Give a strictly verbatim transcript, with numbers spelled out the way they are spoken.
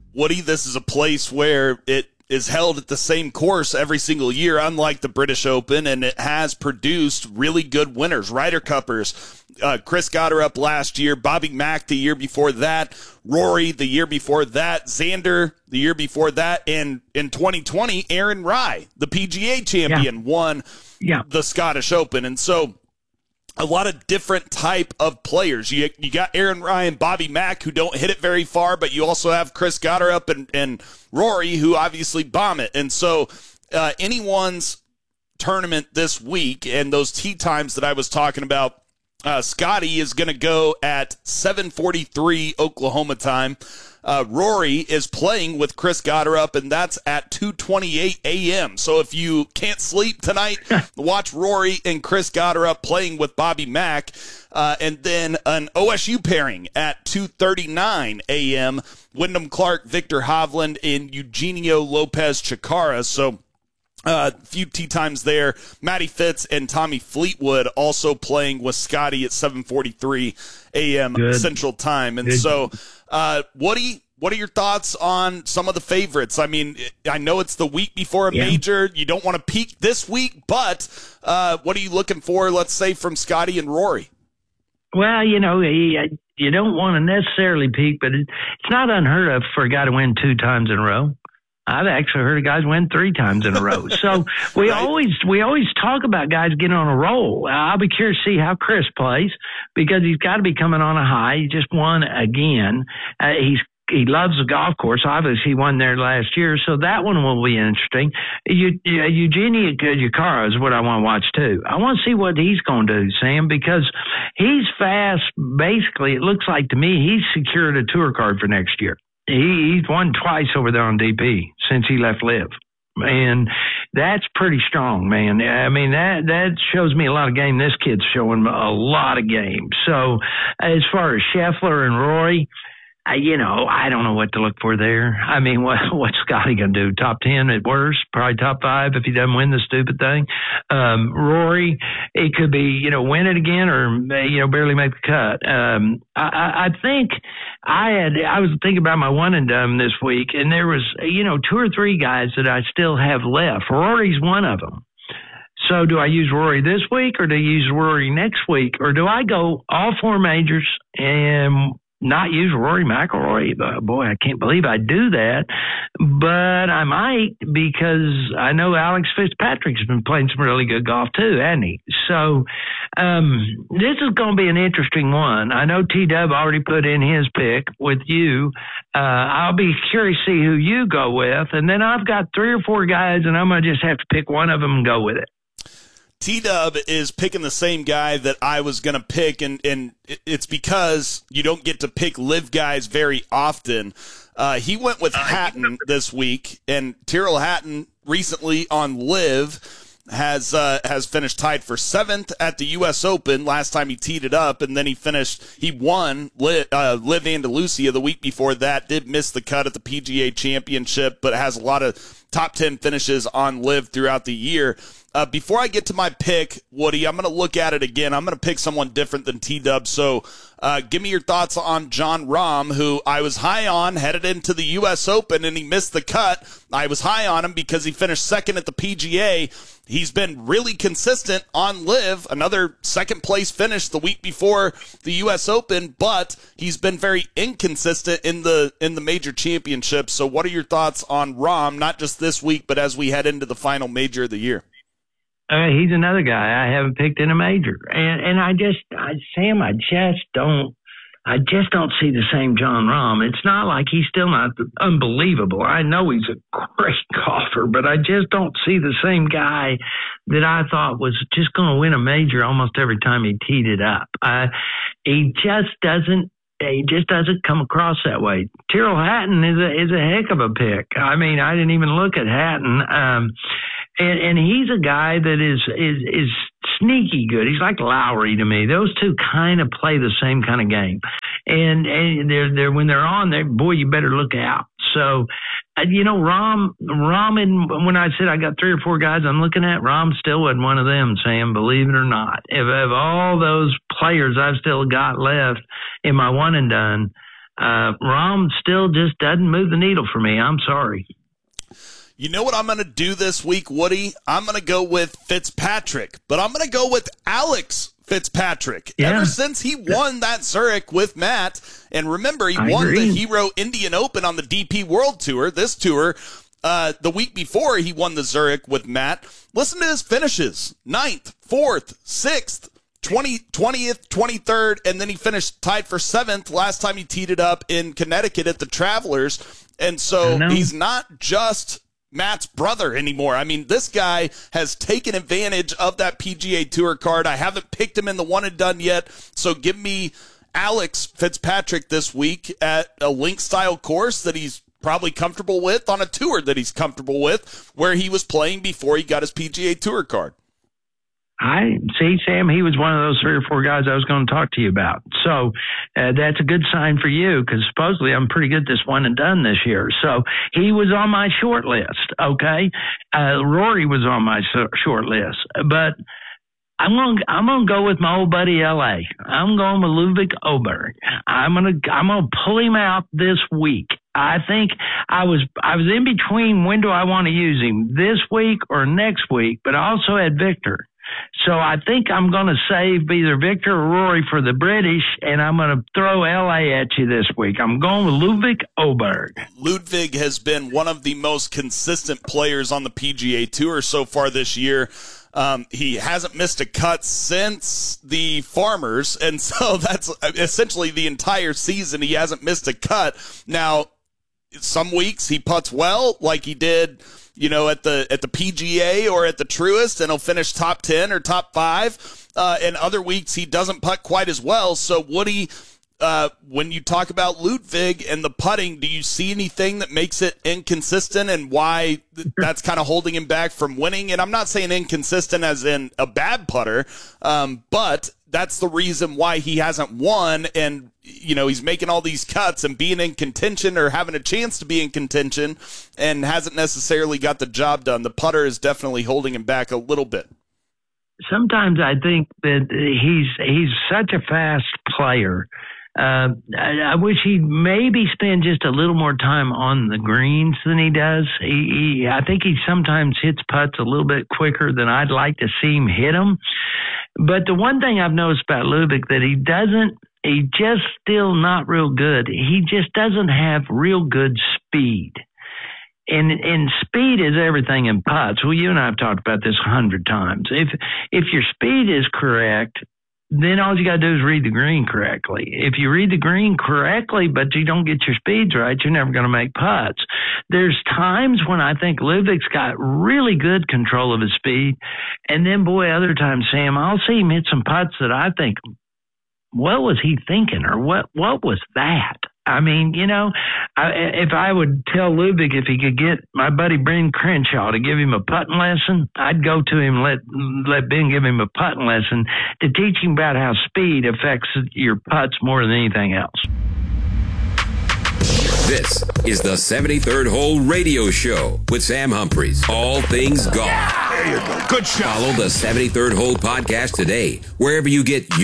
Woody, this is a place where it is held at the same course every single year, unlike the British Open, and it has produced really good winners, Ryder Cuppers. Uh, Chris Gotterup last year, Bobby Mack the year before that, Rory the year before that, Xander the year before that, and in twenty twenty, Aaron Rai, the P G A champion, yeah. won yeah. the Scottish Open. And so a lot of different type of players. You you got Aaron Rai and Bobby Mack, who don't hit it very far, but you also have Chris Gotterup and, and Rory, who obviously bomb it. And so uh, anyone's tournament this week, and those tee times that I was talking about, Uh, Scotty is going to go at seven forty-three Oklahoma time. Uh, Rory is playing with Chris Gotterup, and that's at two twenty-eight a.m. So if you can't sleep tonight, watch Rory and Chris Gotterup playing with Bobby Mack. Uh, and then an O S U pairing at two thirty-nine a.m. Wyndham Clark, Victor Hovland, and Eugenio Lopez Chacarra. So a uh, few tee times there. Matty Fitz and Tommy Fleetwood also playing with Scotty at seven forty-three a.m. Central Time. And Good. so, uh, Woody, what are your thoughts on some of the favorites? I mean, I know it's the week before a yeah. major. You don't want to peak this week, but uh, what are you looking for, let's say, from Scotty and Rory? Well, you know, you don't want to necessarily peak, but it's not unheard of for a guy to win two times in a row. I've actually heard of guys win three times in a row. So we right. always we always talk about guys getting on a roll. I'll be curious to see how Chris plays, because he's got to be coming on a high. He just won again. Uh, he's He loves the golf course. Obviously, he won there last year, so that one will be interesting. Eugenio Chacarra is what I want to watch, too. I want to see what he's going to do, Sam, because he's fast. Basically, it looks like to me he's secured a tour card for next year. He, he's won twice over there on D P since he left Liv. And that's pretty strong, man. I mean, that that shows me a lot of game. This kid's showing a lot of game. So as far as Scheffler and Rory, I, you know, I don't know what to look for there. I mean, what what's Scotty going to do? Top ten at worst, probably top five if he doesn't win the stupid thing. Um, Rory, it could be, you know, win it again or, you know, barely make the cut. Um, I, I think I had, I was thinking about my one and done this week, and there was, you know, two or three guys that I still have left. Rory's one of them. So do I use Rory this week, or do I use Rory next week, or do I go all four majors and not use Rory McIlroy? Uh, boy, I can't believe I do that, but I might, because I know Alex Fitzpatrick's been playing some really good golf too, hasn't he? So um, this is going to be an interesting one. I know T-Dub already put in his pick with you. Uh, I'll be curious to see who you go with, and then I've got three or four guys, and I'm going to just have to pick one of them and go with it. T-Dub is picking the same guy that I was going to pick, and, and it's because you don't get to pick live guys very often. Uh, he went with Hatton this week, and Tyrrell Hatton recently on live has uh, has finished tied for seventh at the U S Open last time he teed it up, and then he finished, he won Liv, uh, Liv Andalusia the week before that, did miss the cut at the P G A Championship, but has a lot of top ten finishes on live throughout the year. Uh, before I get to my pick, Woody, I'm going to look at it again. I'm going to pick someone different than T-Dub. So uh, give me your thoughts on Jon Rahm, who I was high on, headed into the U S Open, and he missed the cut. I was high on him because he finished second at the P G A. He's been really consistent on live, another second-place finish the week before the U S Open, but he's been very inconsistent in the in the major championships. So what are your thoughts on Rahm, not just this week, but as we head into the final major of the year? Uh, he's another guy I haven't picked in a major, and and I just, I, Sam, I just don't, I just don't see the same Jon Rahm. It's not like he's still not unbelievable. I know he's a great golfer, but I just don't see the same guy that I thought was just going to win a major almost every time he teed it up. Uh, he just doesn't. He just doesn't come across that way. Tyrrell Hatton is a is a heck of a pick. I mean, I didn't even look at Hatton. Um, And, and he's a guy that is, is, is sneaky good. He's like Lowry to me. Those two kind of play the same kind of game. And, and they're, they're, when they're on there, boy, you better look out. So, uh, you know, Rahm, Rahm, and when I said I got three or four guys I'm looking at, Rahm still wasn't one of them, Sam, believe it or not. If of all those players I've still got left in my one and done, uh, Rahm still just doesn't move the needle for me. I'm sorry. You know what I'm going to do this week, Woody? I'm going to go with Fitzpatrick, but I'm going to go with Alex Fitzpatrick. Yeah. Ever since he won that Zurich with Matt, and remember, he I won agree. the Hero Indian Open on the D P World Tour, this tour, uh, the week before he won the Zurich with Matt. Listen to his finishes: ninth, fourth, sixth, twentieth, twenty-third, and then he finished tied for seventh last time he teed it up in Connecticut at the Travelers. And so he's not just Matt's brother anymore. I mean, this guy has taken advantage of that P G A Tour card. I haven't picked him in the one and done yet, so give me Alex Fitzpatrick this week at a link style course that he's probably comfortable with, on a tour that he's comfortable with, where he was playing before he got his P G A Tour card. I see, Sam, he was one of those three or four guys I was going to talk to you about. So uh, that's a good sign for you, because supposedly I'm pretty good at this one and done this year. So he was on my short list, okay? Uh, Rory was on my short list. But I'm going to I'm going to go with my old buddy L A. I'm going with Ludwig Oberg. I'm going to I'm going to pull him out this week. I think I was I was in between, when do I want to use him, this week or next week, but I also had Victor. So I think I'm going to save either Victor or Rory for the British, and I'm going to throw L A at you this week. I'm going with Ludwig Oberg. Ludwig has been one of the most consistent players on the P G A Tour so far this year. Um, he hasn't missed a cut since the Farmers, and so that's essentially the entire season he hasn't missed a cut. Now, some weeks he putts well, like he did, you know, at the at the P G A or at the Truist, and he'll finish top ten or top five. Uh, and other weeks he doesn't putt quite as well. So, Woody, uh, when you talk about Ludwig and the putting, do you see anything that makes it inconsistent, and why that's kind of holding him back from winning? And I'm not saying inconsistent as in a bad putter, um, but that's the reason why he hasn't won. And, you know, he's making all these cuts and being in contention, or having a chance to be in contention, and hasn't necessarily got the job done. The putter is definitely holding him back a little bit. Sometimes I think that he's he's such a fast player. Uh, I, I wish he'd maybe spend just a little more time on the greens than he does. He, he, I think he sometimes hits putts a little bit quicker than I'd like to see him hit them. But the one thing I've noticed about Ludwig, that he doesn't, he just still not real good. He just doesn't have real good speed. And and speed is everything in putts. Well, you and I have talked about this a hundred times. If if your speed is correct, then all you got to do is read the green correctly. If you read the green correctly, but you don't get your speeds right, you're never going to make putts. There's times when I think Ludwig's got really good control of his speed. And then, boy, other times, Sam, I'll see him hit some putts that I think, what was he thinking? Or what, what was that? I mean, you know, I, if I would tell Ludwig if he could get my buddy Ben Crenshaw to give him a putting lesson, I'd go to him, let let Ben give him a putting lesson to teach him about how speed affects your putts more than anything else. This is the seventy-third Hole Radio Show with Sam Humphries. All things golf. There you go. Good shot. Follow the seventy-third Hole podcast today, wherever you get